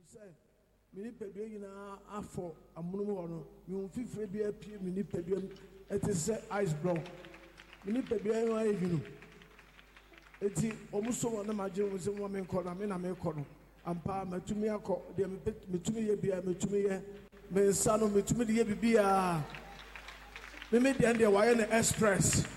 say mini pedua afọ amunumu hono mi fifre bi apie mini pedua etise ice block mini pedua yo ayinu eti omuso wona maje wo se mo me nko na me no ampa matumi akọ de metumi ye bia metumi ye me nsa no metumi de ye bibia me de ande wa ye na express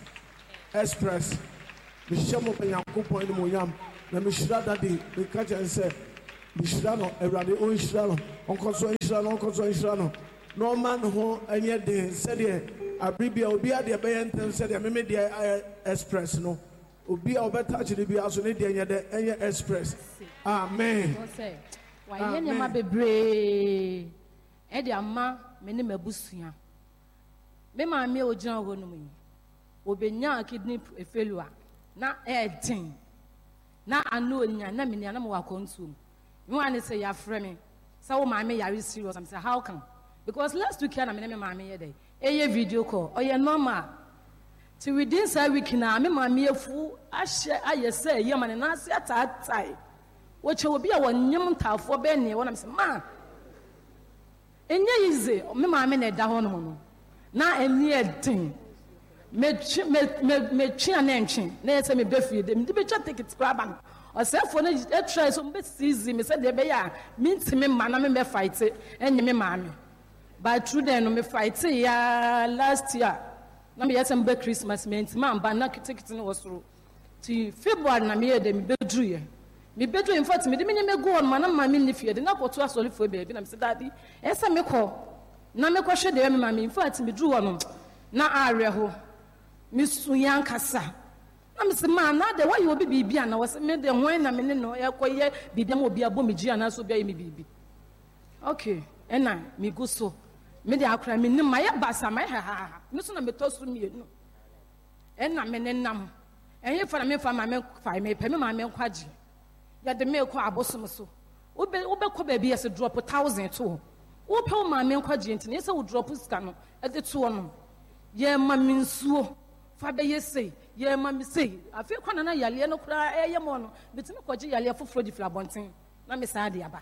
me shamo pe yankopon ni mo yam na me shira dade me ka jense me shira no ewrade o shira no onkoso shira no no man ho anye de said de abribia obi ade be yentem said de me de express no obi a obeta chiri bia so ne de anye de anye express amen wa ye nyama bebre e de ama me ne mabusua me ma me ogina ho no mu obenya kidney failure na edin na anu onya na me na mo wakontu me wan say ya frɛ me say wo ma me yare serious am say how come because last week na me ma me ye dey eye video call o ye normal till within say week na me ma me afu ahye aye say ye man na ase atatai wo che obi a wonyem ntafo be ne wona me say ma enye easy me ma me na da ho no na eni edin me say me befie dem de be cha ticket grab am o say for na e try so me easy me say de be ya me ntime ma na me fight enye me ma me by through then no me fight ya last year na me yes be Christmas me ntime ba na ticket no was ti February na me de me bedru ye me bedru in fact me de me go on ma na ma me nifie de na koto asoli fo be na me say daddy e say me ko na me ko hwe de me ma me in fact me dru on na are ho Miss Yankasa. I'm Mr. Man, now the way you will be Bibiana was made the wine a minute no air quiet, Bibian will be a bomby and also be me baby. Okay, and I, me go so. Maybe I'll cry me, my bassa, my ha, Miss Namatos to me. And I'm in Nam. And if I may find my milk, I may pay my milk quadri. Yet the milk are bosom so. Ube baby as a drop 1,000 too. Open my milk quadri, and yes, I would drop a scanner at the 2. Ye mammy so. Father, yes, say, ye mammy say, I feel quite an ayah, no cry, a mono, but no quadri for Frodi Flabontin, not Miss Adiaba.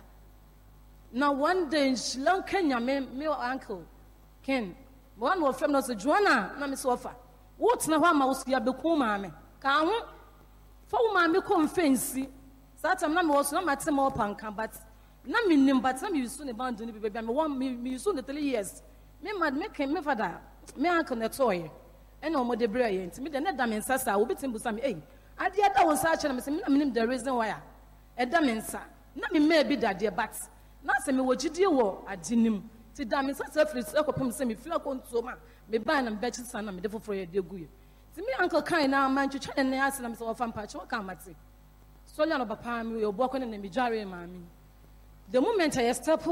Now one day, Sri Lanka, me uncle, Ken, one more from us, Joanna, not Miss Offa. What's now one mouse here, become mammy? Come, for mammy come fancy. Such a man was not matter more punk, but not meaning, but some you soon abandon the baby, and one me soon the 3 years. Me mad make him, me father, me uncle, the toy. And no more debris, and me the net damn sassa will be simple some eh. I did that was such and the reason why a damensa. Not me may be that dear bats. Not say me what you do at Dinim. See damn sassa free circle from semi flock on so much. Me ban and betches son and devil for a dear good. See me uncle kind now man to try and ask himself and patch what come at it. So young of a palm we are walking in the majority, mammy. The moment I step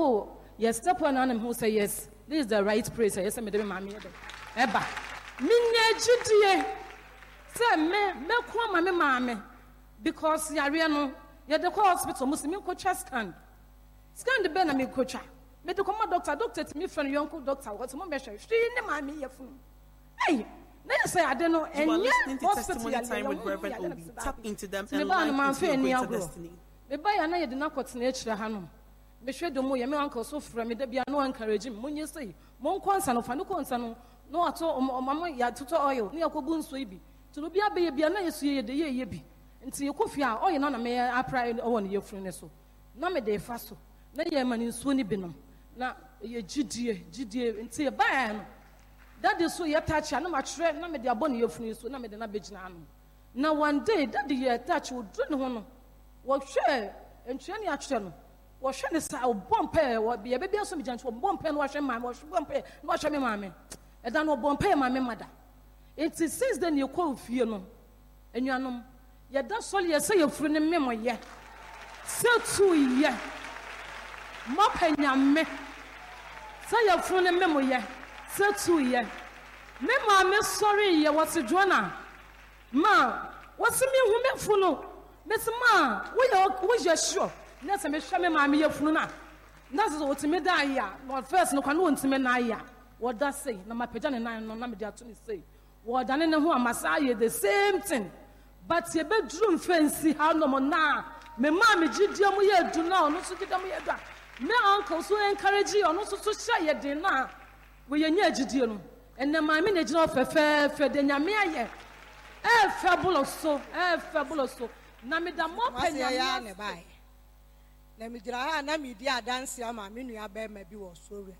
on him who say yes, this is the right place. Yes, I'm the mammy. Eba. Minye jidie say me kwa mama mama because yare no ye de call hospital muslim ko scan the be na me kocha me de come doctor to me friend your uncle doctor what mo be hwe ne mama ye fun hey na say ade no enye testimony time with Reverend Obi tap into them and life into your destiny me ba ya na ye de na kwotena ekire ha no me hwe do mo ye me uncle so fra me de bia no encourage me munye say mo nkonsa no fa no konsa no no ato mama ya tuto oil ne yakobu nso ibi to bia be bia na yesu ye de ye bi nti yekofi a oil na me apply owo ne yefuru ne so na me de fa so na ye mani nso ni binom na ye gidie nti ba ya no that is so ye touch na ma tire na me de abone yefuru so na me de na begina no na one day that ye touch wo dru ne ho no wo hwe entwe ne atwe no wo hwe ne sa wo bompe wo bia be bia so me jancho wo bompe no wo hwe ma wo hwe bompe no wo hwe me ma me eda no bompe ma me mada enti since then you call fie no enuanom ye da soli ye say ye furu ne memo ye se tu ye mo panyame say ye furu ne memo ye se tu ye me ma me sorry ye what Joanna ma what me hu me fu no me se ma wo ye sure na se me hwe me ma me ye furu na that's what me da ya no first no kwa no ntime na ya what that say na mapeja ne nan no na me dia to ni say what dane ne ho amasa ye the same thing but ye bedroom fancy how no mo na me ma me gidie mu ye du na no so gidie mu ye du me uncle so encourage you no so share ye den na we ye nya agidie no enne ma me na gina fe de nyame aye fabuloso na me da mo penya ne bai na me gira ha na me di adanse ama me nua ba ma bi wo story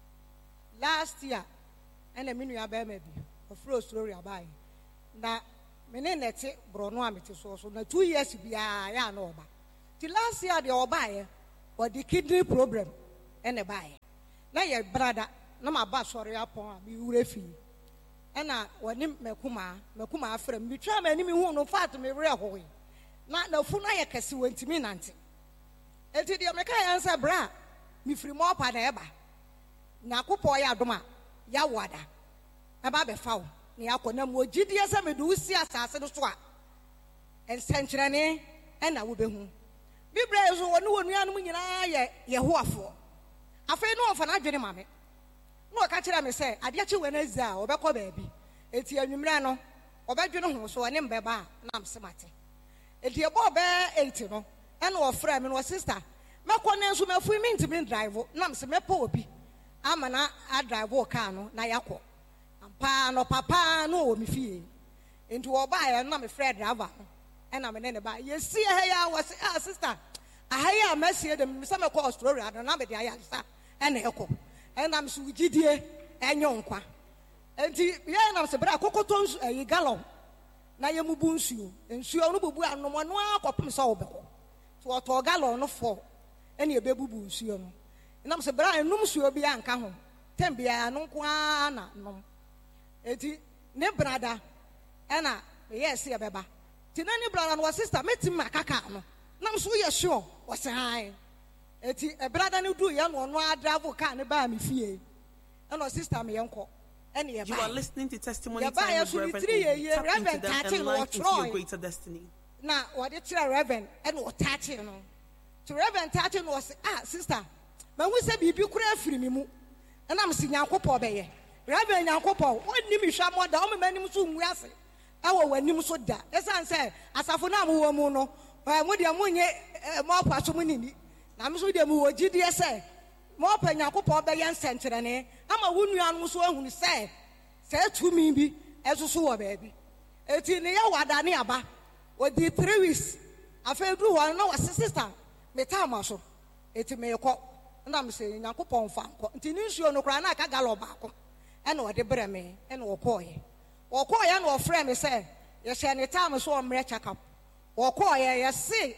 last year ene me nua ba ma bi ofro story abai na me ne nete brono amete so na 2 years bia ya na oba ti last year de oba ye or the kidney problem ene bai na ye brother na ma ba sorry apon a bi wure fi ena woni mekuma afrem bi twa ma ni mi hu no fat me wure hoye na fu na ye kase wantimi nante enti de me kai answer bra mi firi mo pa na eba na kopo ya adoma ya wada aba be fawo ni akona mo gidie se me du si asase no so a ensenkyerene ena wo behu biblia yeso wonu anu nyina ye hoafo afei no ofa na adwene mame no ka kire me se ade achi wenazi a obekọ baabi eti anwumra no obedwene ho so ne mbeba na amsemate eti ebo be 8 no ena ofra me no sister mekọ ne nso mafu mi ntimi drive na amse mepo obi ama na a drive o car no na yakọ ampa no papa no o mi fie enti oba ya na me friend driver ena me ne ba yesi he ya was sister ahaya masie dem se mekọ Australia na me de ayasa ena ekọ ena msu gidie enyo nkwa enti ye na se bra kokoto nsu galon na ye mubu nsuo no bubu anomo no akopem se obeko to oto galon no fo ena ye bebubu nsuo no na se bra enum nsuo bi anka ho tembia no kwa na nom enti ne brada ena yes ye beba ti na ne brada no sister metim makaka no na mso ye sure was han eti brada ne du ye no no adravo car ne ba me fie eno sister me yenko ene ye ba you are listening to testimony time with Reverend Tap into your greater destiny na what it Reverend and what touching no to Reverend touching was sister man we say bibi kura afiri me mu na am si nyankopɔ bɛyɛ Reverend nyankopɔ wonni mi hwa mo da o me manim so nwu ase ɛwɔ wanim so da esan sɛ asafo na mo wɔ mu no mo de mo nye mo pa so mu nini na me so de mo wɔ gidie sɛ mo pa nyankopɔ bɛyɛ nsɛnkyerɛne ama wo nuanom so ahunu sɛ tumi bi ɛsoso wɔ baabi eti ne yɛ wada ne aba odi 3 weeks afɛ du hɔ na wɔ sister me tama so eti me kɔ na me sɛ nyankopɔ mfa nkɔ nti ne nsuo no kora na aka galo baako ɛna wɔde brɛ me ɛna wɔkɔɔyɛ na wɔfrɛ me sɛ yɛhyɛ ne tama so ɔmmerɛ check up wɔkɔɔyɛ yɛse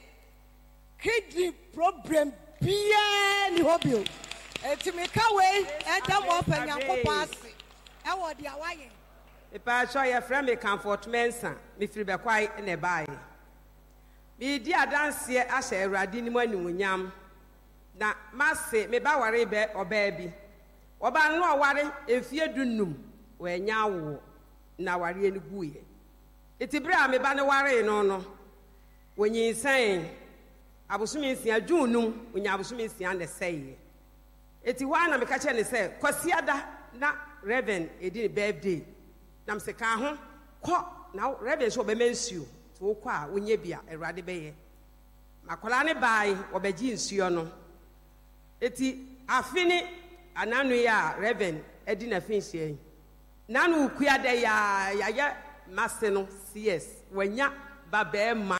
kidney problem biaa ni hɔ bio eti me ka wei ɛda mo ɔpɛ nyankopɔ ase ɛwɔ de awayɛ ipa so ye frɛ me comfort mensa me firi bɛkwai na bae me di adanse ahyɛ Awurade ni mu aniwonyam na mase me ba ware bɛ ɔbaa bi ɔba no ɔware efie dunum wɔanya wo na ware ni guye etibere a me ba ne ware no wonyinsɛn abosomi nsia junum onya abosomi nsia na sɛye eti wa na me ka kyɛ ne sɛ kwasiada na Reverend edi birthday nam se ka ho kɔ na Reverend so be mensuo to kɔ a wonye bia Awurade bɛyɛ makola ne bai obɛgye nsuo no eti afini ananu ya Reverend edi na finhyɛ nanu kuada ya mase no CS wanya ba bɛɛma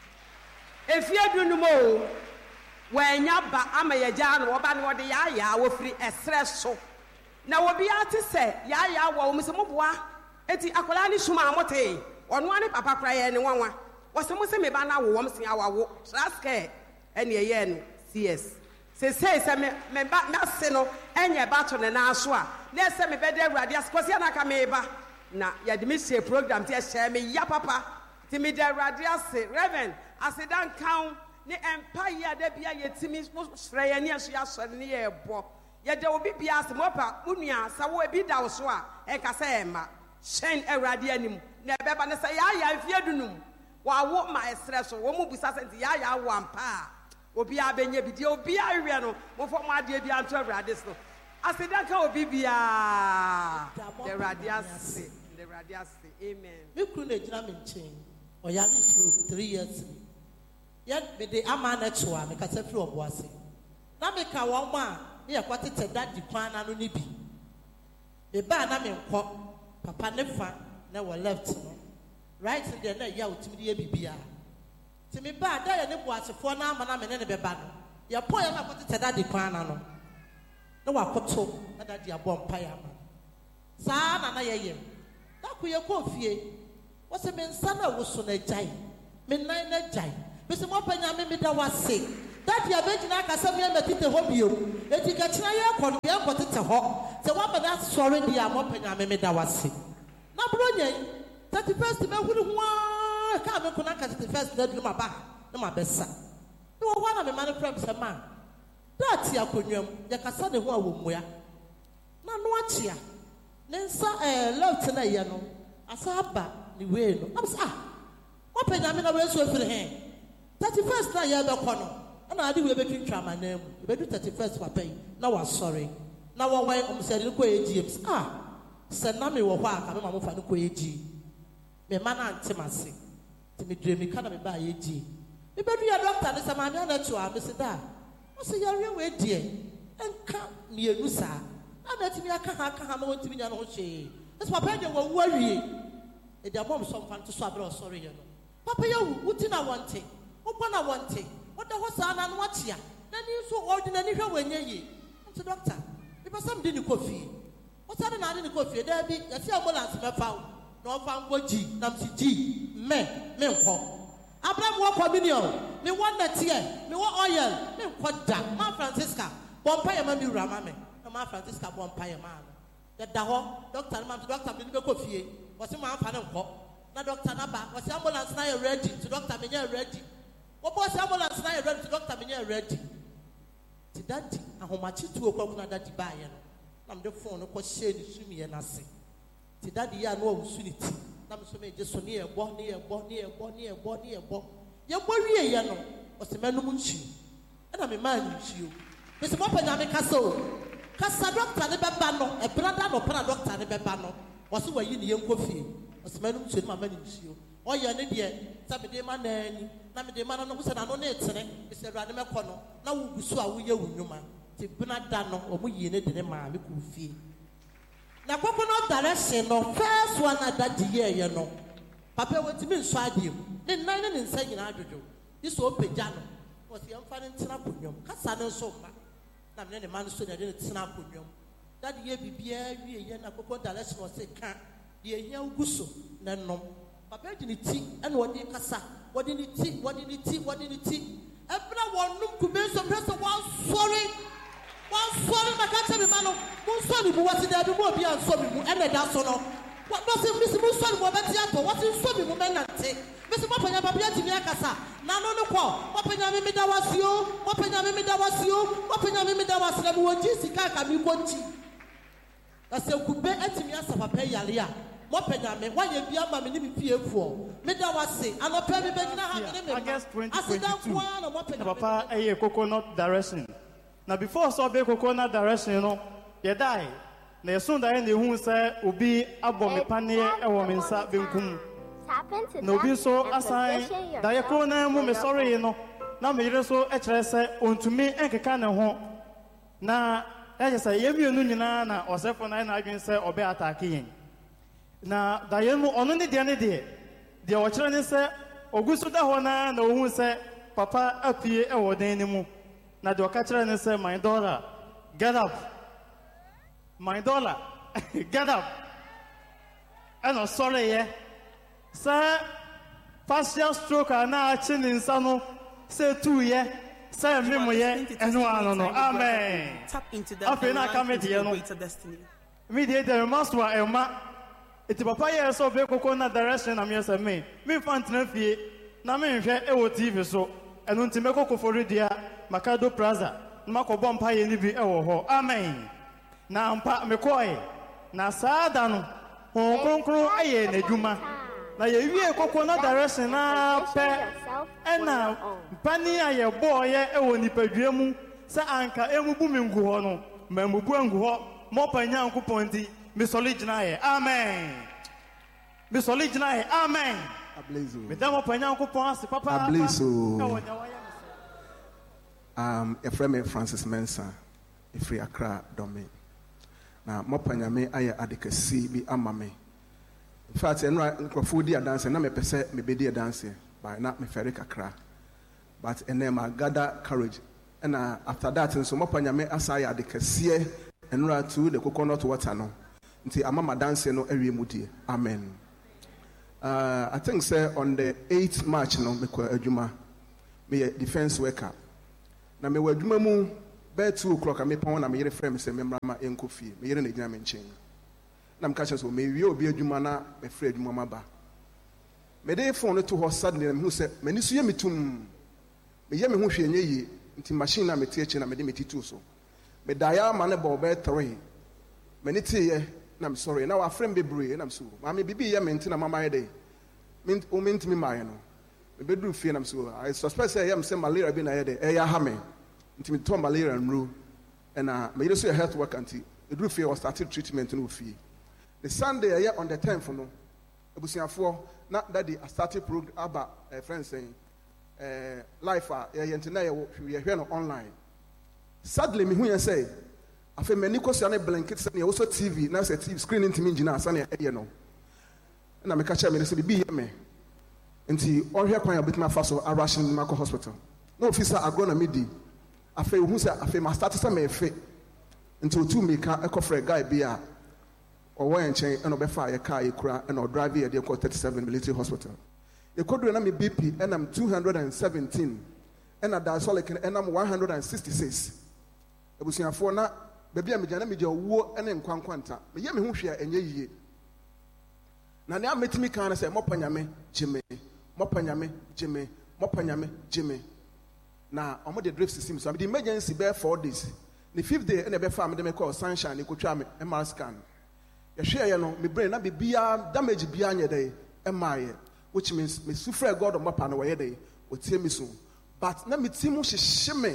efie dunum o wanya ba ama yagya no oba ne wode ya wofiri esre so na obi ate sɛ ya wo mo se moboa eti akola ne suma amote ono ane papa kra ye ne wanwa wo se mo se me ba na wo se awawo traske ene ye no CS se me ba na se no enye ba to ne na so a na se me be de Awurade askosia na ka me ba na ya de me se program te share me ya papa ti me de Awurade ase Reverend ase dan kan ne empire da bia yetimi frɛ ye ne aso ya so ne ye bo ye de obi bia ase mo pa unua sa wo ebi da wo so a e ka sɛ ma hyɛn Awurade anim na ɛbɛba ne sɛ ya mfie dunum wa wo ma esrɛ so wo mu busa sɛ ya wo ampa obi abenye bi de obi awie no mo fo mo ade bi anto Awurade so ase dan ka obi bia de Awurade ase amen me kru na gyina me nkyɛn ɔyare stroke 3 years yet me de ama na choa me kasa firi obo ase na me ka wo ma ne yakwatete daddy kwana no ni bi e ba na me nkọ papa ne fa na wo left no right there na ya otimi de bibia ti me ba da ya ne boasefo na ama na me ne beba no ya po ya na kwatete daddy kwana no na wakoto na daddy abọ mpa ya ma saa na ye da ku ye ko fie wo se me nsa na wo so na jai me nan na jai me se mo panya me da wase daddy abegina aka se me metete ho bio eti ka kira ye ko ye ko tete ho se wo ba na sorry dia mo panya me da wase na bro nyen 31st me huru ho ka me ko na ka 31st na dum aba na ma besa no wo na me man prem se ma that ya konwam ya kasa ne ho awomua na no achia nensa left na ye no asaba ni we no am sa mo panya me na we so firi he 31st na ye be ko no na ade we be twintwa manam be do 31st papa yi na wa sorry na wo wan omsere ko ejiem se na me wo ho aka me ma mo fa ne ko eji me ma na antemase ti me dre me ka na me ba eji me be do ya doctor ne se ma me na tu a me se da o se ya we die enka me enu sa na ti me aka ha ma won ti me nya no ho hwe es papa de wo wawie e dia mom so mfa nto so abere o sorry ye no papa ya wuti na wonte wo na wonte wo da ho sa na no achia na ni so ordinary hwe wenye yi nti doctor me pasam de ni kofi o sa na de ni kofi da bi ya si ambulance me fa no fa ngoji na msi ji me nko Abraham wo communion me won na tie me wo oil me nko da ma Francisca bompa ya ma mi wura ma me na ma Francisca bompa ya ma no da ho doctor ma doctor me be kofi wo se ma fa ne nko na doctor na ba wo se ambulance na ya ready to doctor me nya ready wo bo se ambulance na ya ready to doctor me nya ready ti daddy ahomachi tu okwa na daddy ba ye no na me de phone ko share ni sumi ye na se ti daddy ya no wo suniti na me so me je so ne ye bo ye bo ye bo wie ye no o se menum nchi na me ma nchi o me se mo pa nya me kasa o kasa doctor ne beba no e brother no para doctor ne beba no wo se wa yi ne ye nkofie o se menum nchi ma ma nchi o o ye ne de sa me de ma na ani na me de ma no ko se na no na etere me se rade me kɔ no na wo gusu a wo ye wunwuma ti bina da no o mu yi ne de ne ma me ku fie na koko no direction no first one na that ye no papa we ti me nso adiem ne nan ne nsa nyina adwojo iso opagya no o se yamfa ne ntena konwom kasa ne nso ma na me ne ma no so ne de ntena konwom that ye bibia wie ye na koko direction o se ka ye hia uguso na nom papa di ni ti ene wodi kasa wodi ni ti ebra wonum kubenso mreso wan sorry na ka me ma no mo sorry bu wati da bi mo bi an so bi mu ene da so no no se mi mo sorry mo beti ato wati so bi mu menante mi se mo panya papa ti mi akasa na no no ko mo panya mi da wasio mo panya mi da wasio mo woji sika ka mi konchi na se kube etimi asa papa yale a mo panya me wa ye bia ma me ni mi pie fuo me da wase anopa mi be gina ha me me August 2022 papa eye coconut direction na before so be coconut direction no ye dai na yesun dai na hu se obi abọ me pane e wo me nsa benkum na obi so asan da ye ko na mu me sorry no na me yire so e kire se ontumi enkeka ne ho na e se ye mienu nyina na osefo na adwen se obe attack yin na da ye mu onu ne de o kire ne se ogusu da ho na ohu se papa apie e wo den ne mu na de o ka kire ne se my daughter get up and sorry ye sir partial stroke na chin nsa no say 2 ye say memo ye eno ano no amen Tap into that after na come here no me dey must wa ema eti papa ye so be koko na direction na me say me fant na fie na me hwe e wo TV so eno ntime koko for dia Makado Plaza na makobo mpa ye ni bi e wo ho amen na mpa me koe na saada no konkron aye na dwuma na ye wie koko na direction na pe ena pani aye boye e wo nipadua mu sa anka emubu mingu ho no mamubu angu ho mo panya nkopon di me solid na ye amen amen me da mo panya nkopon ase papa ablezo A friend Francis Mensah, if free Accra domain. Now, Mopanyame, I advocacy be amame. In fact, I'm not food dear dancing, I'm a percent, maybe dear dancing, but not me ferry Accra. But and then I gather courage. And after that, and so Mopanyame, as I advocacy, and right to the coconut water no. Until Amama dancing no every mudi. Amen. I think, sir, on the 8th March, no, me kwa Juma, me a defense worker. Na me wa Juma mu be 2 o'clock me pon na me yere frame se me mrama enko fie me yere na gyina me nchen na me ka che so me wie obi adwuma na me frɛ adwuma maba me dey phone to ho suddenly na me hu se me ni so ye metum me ye me hu hwe enye yi nti machine na me tie chi na me de me titu so me da ya ma ne bo be 3 me ni tie ye na me sorry na wa frame be bre na me so ma me bibi ye me nti na mama ye dey me o me ntimi ma ye no me bedru fie na me so I suspect say am say malaria bi na ye dey e ya ha me nti me to malaria nru and me so health work anti edru fie was started treatment no fie the Sunday on the 10th no ebusiafo na daddy started program aba friends saying life ye ntina ye hwe no online sadly me hu ye say afa me ni kosia na blanket say ye also TV na say TV screen ntimi ngina asa na ye no na me ka cha me say bi ye me nti ohwe kwan ya betima fa so arashing Mako hospital no officer agona medi afa hu say afa ma start say me fe nti otu me ka ekofre guy bi a owo enchen eno be fa ye car ye kura eno drive ye de 37 military hospital ye kodru na me BP enam 217 ena diastolic enam 166 ebusuafo na bebia me jana me je wo ene nkwankwanta me ye me hu hwe enye yiye na ne ametimi kan na say mopanyame jime mopanyame jime mopanyame jime na omo de drift system so the emergency be 4 days the 5th day ene be fa me de me call sunshine e kotwa me MR scan ye hwe ye no me brain na bibia damage bia anye dey emaye which means me suffer God of mapa na wo ye dey o tie me so but na me timu hyehye me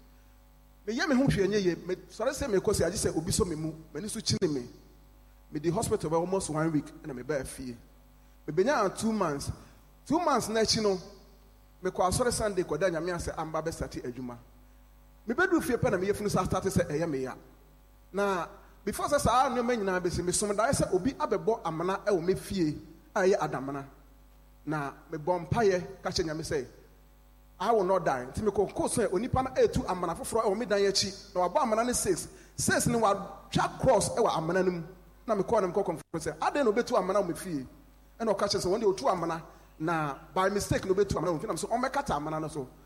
ye me hu hwe anye ye me sore say me kosi agi say obi so me mu me ni so chine me me the hospital for almost 1 week and me ba fie me benya 2 months na chi no me kwa sore Sunday kwa da nyame ase amba be start adwuma me bedu fie pa na me yefunu sa start say eye me ya na before say sa no me nyina be se me som da say obi abebo amana e wo me fie aye adamana na me bompaye ka che nyame say I will not die. Ti me ko say onipa na etu amana foforo e wo me dan yachi na wabo amana ne 6 ne wa twa cross e wa amana nim na me call them call conference say ade no betu amana wo me fie e na o ka che say won de otu amana na by mistake no betu amana wo fie na so o me kata amana no so